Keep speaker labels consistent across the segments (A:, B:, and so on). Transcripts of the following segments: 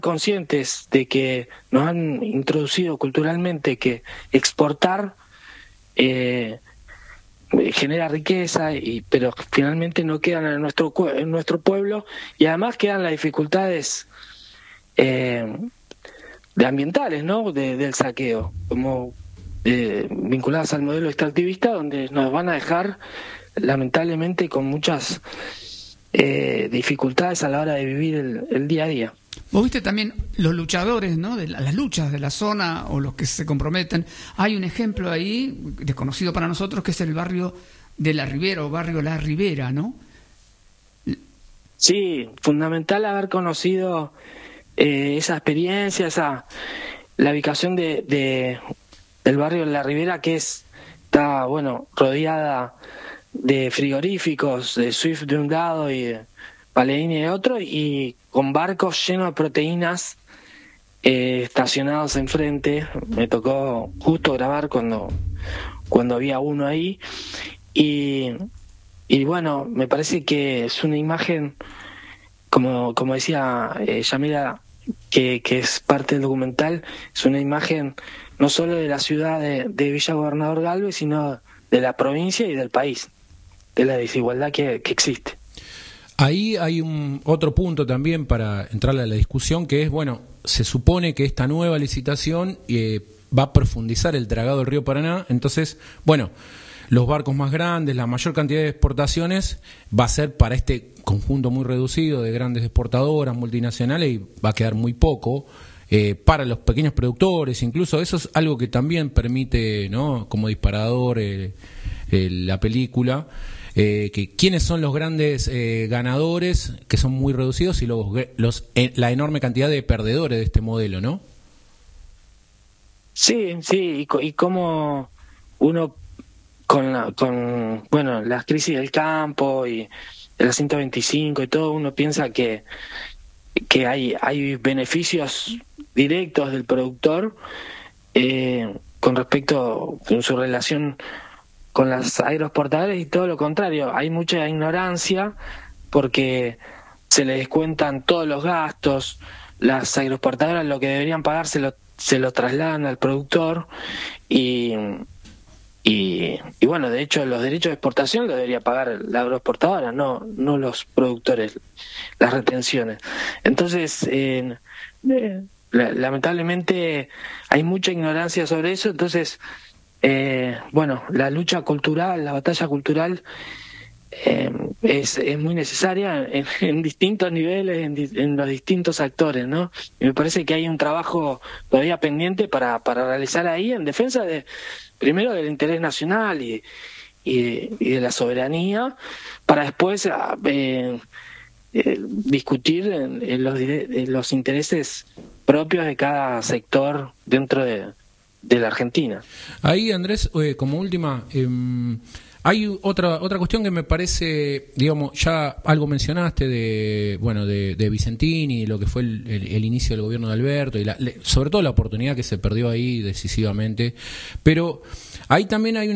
A: conscientes de que nos han introducido culturalmente que exportar genera riqueza, pero finalmente no quedan en nuestro pueblo, y además quedan las dificultades de ambientales, ¿no? Del saqueo, como vinculadas al modelo extractivista, donde nos van a dejar lamentablemente con muchas dificultades a la hora de vivir el día a día.
B: Vos viste también los luchadores, ¿no? De las luchas de la zona, o los que se comprometen. Hay un ejemplo ahí, desconocido para nosotros, que es el barrio de La Ribera, o barrio La Ribera, ¿no?
A: Sí, fundamental haber conocido esa experiencia, la ubicación del barrio de La Ribera, que está rodeada de frigoríficos, de Swift de un lado y de Paleini de otro, y con barcos llenos de proteínas estacionados enfrente. Me tocó justo grabar cuando había uno ahí, y bueno, me parece que es una imagen, como decía Yamila, que es parte del documental, es una imagen no solo de la ciudad de Villa Gobernador Galvez, sino de la provincia y del país, de la desigualdad que existe.
C: Ahí hay otro punto también para entrar a la discusión, que es, se supone que esta nueva licitación va a profundizar el dragado del río Paraná. Entonces, los barcos más grandes, la mayor cantidad de exportaciones va a ser para este conjunto muy reducido de grandes exportadoras multinacionales, y va a quedar muy poco para los pequeños productores. Incluso eso es algo que también permite, ¿no?, como disparador la película, que quiénes son los grandes ganadores, que son muy reducidos, y la enorme cantidad de perdedores de este modelo, ¿no?
A: Sí, y cómo uno con las crisis del campo y de la 125 y todo, uno piensa que hay beneficios directos del productor con respecto a su relación con las agroexportadoras, y todo lo contrario. Hay mucha ignorancia porque se le descuentan todos los gastos. Las agroexportadoras lo que deberían pagar se lo trasladan al productor, y de hecho los derechos de exportación los debería pagar la agroexportadora, no los productores, las retenciones. Entonces lamentablemente hay mucha ignorancia sobre eso. Entonces la lucha cultural, la batalla cultural es muy necesaria en distintos niveles, en los distintos actores, ¿no? Y me parece que hay un trabajo todavía pendiente para realizar ahí, en defensa primero del interés nacional y de la soberanía, para después discutir en los intereses propios de cada sector dentro de la Argentina.
C: Ahí, Andrés, como última, hay otra cuestión que me parece, ya algo mencionaste de Vicentini, lo que fue el inicio del gobierno de Alberto, y sobre todo la oportunidad que se perdió ahí decisivamente. Pero ahí también hay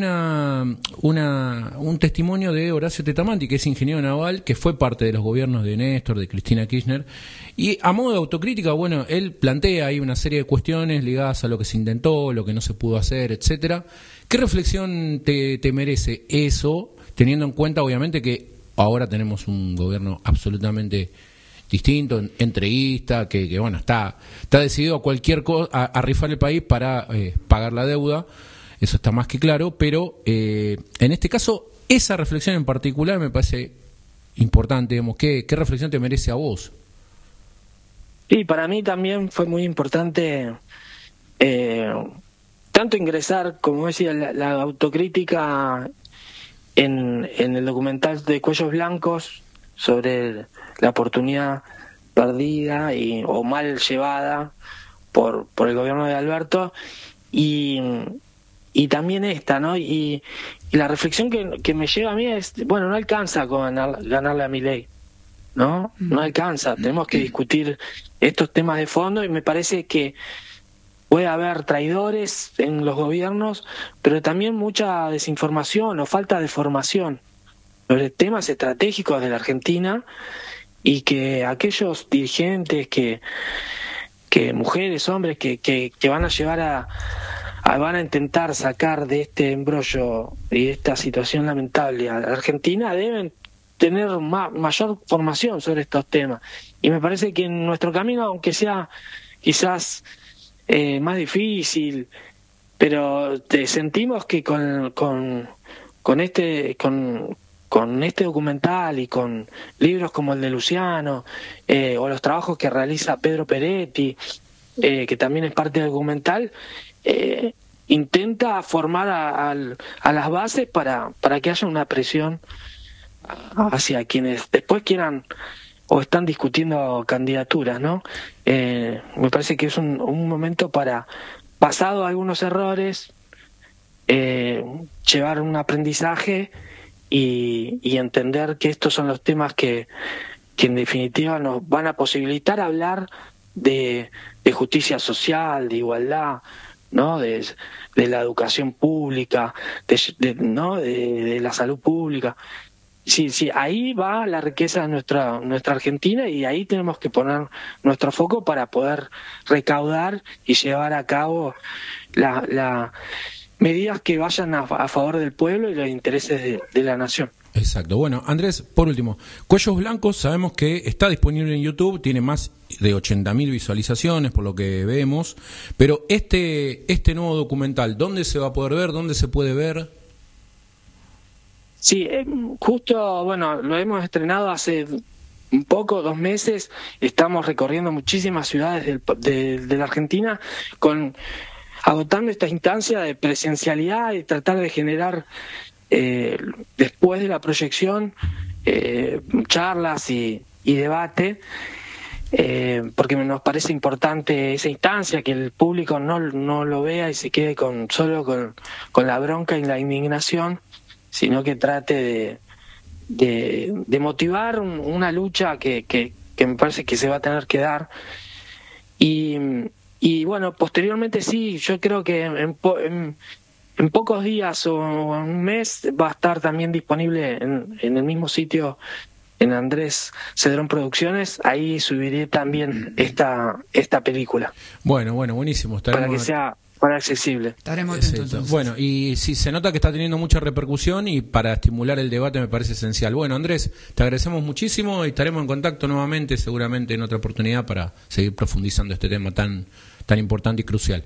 C: un testimonio de Horacio Tetamanti, que es ingeniero naval, que fue parte de los gobiernos de Néstor, de Cristina Kirchner, y a modo de autocrítica, él plantea ahí una serie de cuestiones ligadas a lo que se intentó, lo que no se pudo hacer, etcétera. ¿Qué reflexión te merece eso, teniendo en cuenta, obviamente, que ahora tenemos un gobierno absolutamente distinto, entreguista, que está decidido a cualquier cosa, a rifar el país para pagar la deuda? Eso está más que claro, pero en este caso, esa reflexión en particular me parece importante. ¿Qué reflexión te merece a vos?
A: Sí, para mí también fue muy importante tanto ingresar, como decía, la autocrítica en el documental de Cuellos Blancos sobre la oportunidad perdida o mal llevada por el gobierno de Alberto, y también esta, ¿no? Y la reflexión que me lleva a mí es, no alcanza con ganarle a Milei, ¿no? No alcanza, tenemos que discutir estos temas de fondo, y me parece que puede haber traidores en los gobiernos, pero también mucha desinformación o falta de formación sobre temas estratégicos de la Argentina, y que aquellos dirigentes que mujeres, hombres que van a llevar van a intentar sacar de este embrollo y de esta situación lamentable a la Argentina, deben tener mayor formación sobre estos temas. Y me parece que en nuestro camino, aunque sea quizás más difícil, pero sentimos que con este documental y con libros como el de Luciano o los trabajos que realiza Pedro Peretti, que también es parte del documental, intenta formar a las bases para que haya una presión hacia quienes después quieran o están discutiendo candidaturas, ¿no? Me parece que es un momento para, pasado algunos errores, llevar un aprendizaje y entender que estos son los temas que en definitiva nos van a posibilitar hablar de justicia social, de igualdad, ¿no? De la educación pública, de la salud pública. Sí, ahí va la riqueza de nuestra Argentina, y ahí tenemos que poner nuestro foco para poder recaudar y llevar a cabo las medidas que vayan a favor del pueblo y los intereses de la nación.
C: Exacto. Bueno, Andrés, por último, Cuellos Blancos sabemos que está disponible en YouTube, tiene más de 80.000 visualizaciones por lo que vemos, pero este nuevo documental, ¿dónde se va a poder ver? ¿Dónde se puede ver?
A: Sí, justo, bueno, lo hemos estrenado hace un poco, 2 meses. Estamos recorriendo muchísimas ciudades de la Argentina, agotando esta instancia de presencialidad y tratar de generar, después de la proyección, charlas y debate, porque nos parece importante esa instancia, que el público no lo vea y se quede solo con la bronca y la indignación, sino que trate de motivar una lucha que me parece que se va a tener que dar. Y bueno, posteriormente sí, yo creo que en pocos días o en un mes va a estar también disponible en el mismo sitio, en Andrés Cedrón Producciones. Ahí subiré también esta película.
C: Bueno, buenísimo.
A: Para que sea accesible.
B: Estaremos atentos.
C: Bueno, y sí, se nota que está teniendo mucha repercusión, y para estimular el debate me parece esencial. Bueno, Andrés, te agradecemos muchísimo y estaremos en contacto nuevamente, seguramente en otra oportunidad, para seguir profundizando este tema tan importante y crucial.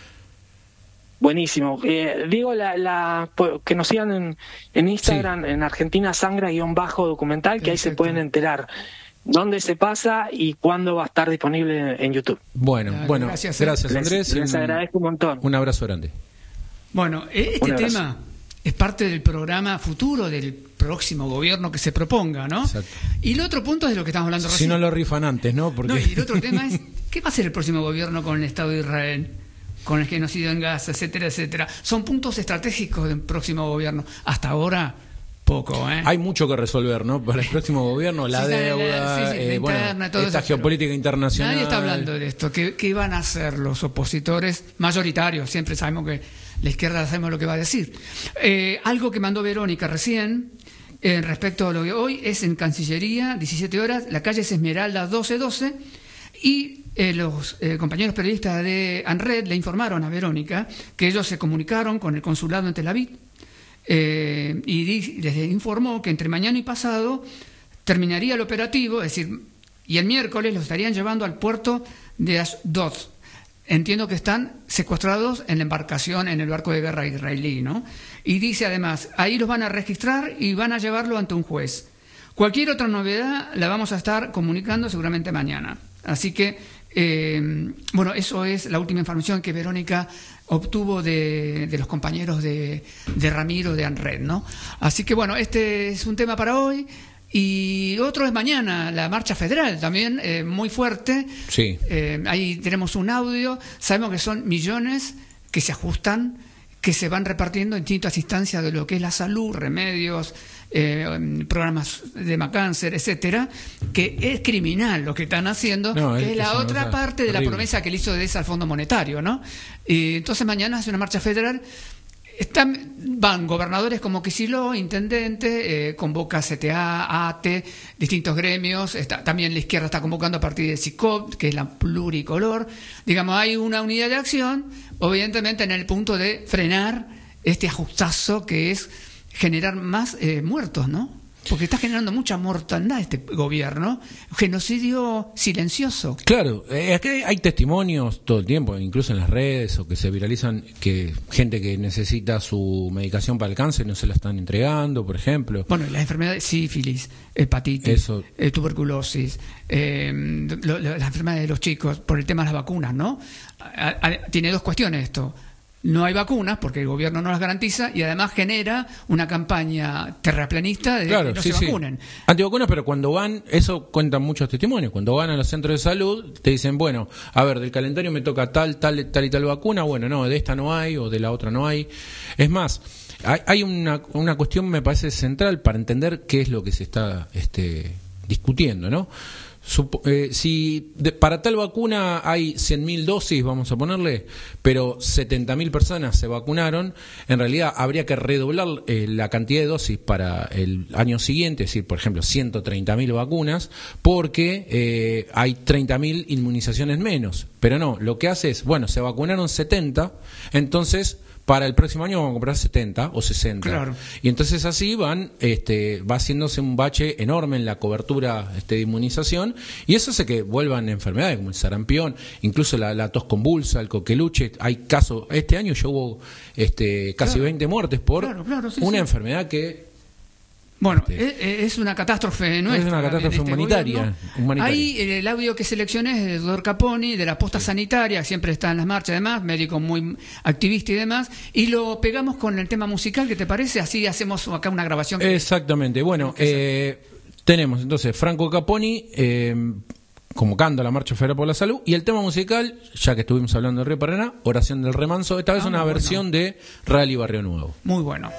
A: Buenísimo. Digo, que nos sigan en Instagram, sí, en Argentina Sangra_documental, que ahí se pueden enterar dónde se pasa y cuándo va a estar disponible en YouTube.
C: Bueno, gracias Andrés.
A: Les agradezco un montón.
C: Un abrazo grande.
B: Bueno, este tema es parte del programa futuro del próximo gobierno que se proponga, ¿no? Exacto. Y el otro punto es de lo que estamos hablando recién.
C: Si no lo rifan antes, ¿no?
B: Y el otro tema es, ¿qué va a hacer el próximo gobierno con el Estado de Israel? Con el genocidio en Gaza, etcétera, etcétera. Son puntos estratégicos del próximo gobierno. Hasta ahora, poco, ¿eh?
C: Hay mucho que resolver, ¿no? Para el próximo gobierno, la deuda,
B: la interna, todo
C: esta
B: eso,
C: geopolítica internacional.
B: Nadie está hablando de esto. ¿Qué van a hacer los opositores mayoritarios? Siempre sabemos que la izquierda sabemos lo que va a decir. Algo que mandó Verónica recién, respecto a lo que hoy es en Cancillería, 17 horas, la calle es Esmeralda 1212, y los compañeros periodistas de ANRED le informaron a Verónica que ellos se comunicaron con el consulado en Tel Aviv, y les informó que entre mañana y pasado terminaría el operativo, es decir, y el miércoles los estarían llevando al puerto de Ashdod. Entiendo que están secuestrados en la embarcación, en el barco de guerra israelí, ¿no? Y dice además, ahí los van a registrar y van a llevarlo ante un juez. Cualquier otra novedad la vamos a estar comunicando seguramente mañana. Así que, bueno, eso es la última información que Verónica obtuvo de los compañeros de Ramiro de ANRED, ¿no? Así que, bueno, este es un tema para hoy. Y otro es mañana, la marcha federal, también muy fuerte.
C: Sí.
B: Ahí tenemos un audio. Sabemos que son millones que se ajustan, que se van repartiendo en distintas instancias de lo que es la salud, remedios, programas de cáncer, etcétera, que es criminal lo que están haciendo, que es la otra parte de la promesa que le hizo de esa al Fondo Monetario, ¿no? Y entonces mañana hace una marcha federal. van gobernadores como Kicillof, intendente, convoca CTA, ATE, distintos gremios, también la izquierda está convocando a partir de CICOP, que es la pluricolor. Digamos, hay una unidad de acción, evidentemente en el punto de frenar este ajustazo que es generar más muertos, ¿no? Porque está generando mucha mortandad este gobierno, genocidio silencioso.
C: Claro, aquí hay testimonios todo el tiempo, incluso en las redes, o que se viralizan, que gente que necesita su medicación para el cáncer no se la están entregando, por ejemplo.
B: Bueno, las enfermedades, sífilis, hepatitis, tuberculosis, las enfermedades de los chicos, por el tema de las vacunas, ¿no? Tiene dos cuestiones esto. No hay vacunas porque el gobierno no las garantiza y además genera una campaña terraplanista de que no se vacunen.
C: Antivacunas, pero cuando van, eso cuentan muchos testimonios, cuando van a los centros de salud te dicen, bueno, a ver, del calendario me toca tal y tal vacuna, bueno, no, de esta no hay o de la otra no hay. Es más, hay una cuestión, me parece central para entender qué es lo que se está discutiendo, ¿no? Si para tal vacuna hay 100.000 dosis, vamos a ponerle, pero 70.000 personas se vacunaron, en realidad habría que redoblar la cantidad de dosis para el año siguiente, es decir, por ejemplo, 130.000 vacunas, porque hay 30.000 inmunizaciones menos. Pero no, lo que hace es, bueno, se vacunaron 70, entonces para el próximo año vamos a comprar 70 o 60.
B: Claro.
C: Y entonces así va haciéndose un bache enorme en la cobertura de inmunización, y eso hace que vuelvan enfermedades como el sarampión, incluso la tos convulsa, el coqueluche. Hay casos, este año ya hubo casi 20 muertes por una enfermedad que...
B: Bueno, es una catástrofe nuestra.
C: Es una catástrofe humanitaria.
B: Ahí el audio que seleccioné es de Dor Caponi, de la posta sanitaria, siempre está en las marchas, además, médico muy activista y demás, y lo pegamos con el tema musical, ¿qué te parece? Así hacemos acá una grabación.
C: Exactamente, bueno, tenemos entonces Franco Caponi convocando a la Marcha Federal por la Salud, y el tema musical, ya que estuvimos hablando de Río Paraná, Oración del Remanso, esta vez una versión de Rally Barrio Nuevo.
B: Muy bueno.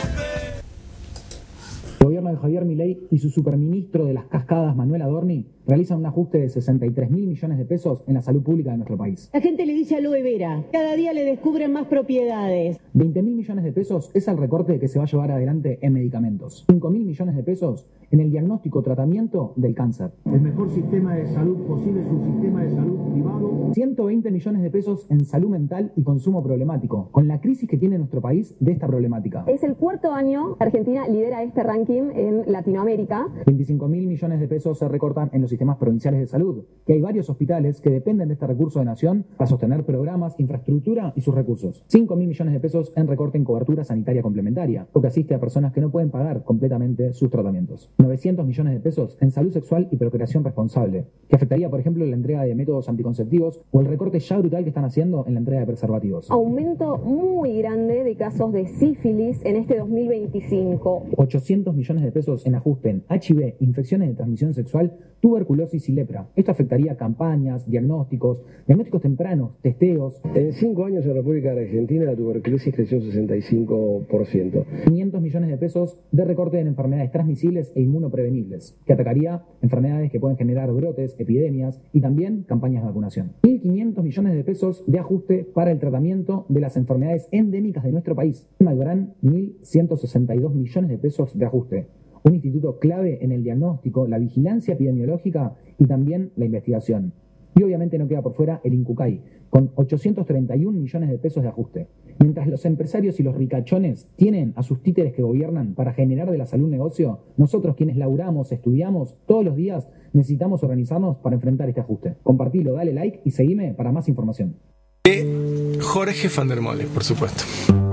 D: El gobierno de Javier Milei y su superministro de las cascadas, Manuel Adorni, realizan un ajuste de 63.000 millones de pesos en la salud pública de nuestro país.
E: La gente le dice aloe vera, cada día le descubren más propiedades.
D: 20.000 millones de pesos es el recorte que se va a llevar adelante en medicamentos. 5.000 millones de pesos en el diagnóstico o tratamiento del cáncer.
F: El mejor sistema de salud posible es un sistema de salud privado.
D: 120 millones de pesos en salud mental y consumo problemático, con la crisis que tiene nuestro país de esta problemática.
G: Es el cuarto año que Argentina lidera este ranking en Latinoamérica.
D: 25.000 millones de pesos se recortan en los sistemas provinciales de salud, que hay varios hospitales que dependen de este recurso de nación para sostener programas, infraestructura y sus recursos. 5.000 millones de pesos en recorte en cobertura sanitaria complementaria, lo que asiste a personas que no pueden pagar completamente sus tratamientos. 900 millones de pesos en salud sexual y procreación responsable, que afectaría, por ejemplo, la entrega de métodos anticonceptivos o el recorte ya brutal que están haciendo en la entrega de preservativos.
G: Aumento muy grande de casos de sífilis en este 2025.
D: 800 millones de pesos en ajuste en HIV, infecciones de transmisión sexual, tuberculosis y lepra. Esto afectaría campañas, diagnósticos tempranos, testeos.
F: En 5 años en República Argentina la tuberculosis creció 65%.
D: 500 millones de pesos de recorte en enfermedades transmisibles e inmunoprevenibles, que atacaría enfermedades que pueden generar brotes, epidemias y también campañas de vacunación. 1.500 millones de pesos de ajuste para el tratamiento de las enfermedades endémicas de nuestro país. Malbrán, 1.162 millones de pesos de ajuste. Un instituto clave en el diagnóstico, la vigilancia epidemiológica y también la investigación. Y obviamente no queda por fuera el INCUCAI, con 831 millones de pesos de ajuste. Mientras los empresarios y los ricachones tienen a sus títeres que gobiernan para generar de la salud un negocio, nosotros quienes laburamos, estudiamos, todos los días necesitamos organizarnos para enfrentar este ajuste. Compartilo, dale like y seguime para más información.
H: Jorge van der Molen, por supuesto.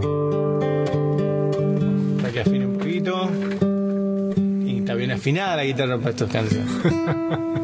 H: Para que afine un poquito. Y está bien afinada la guitarra para estos canciones.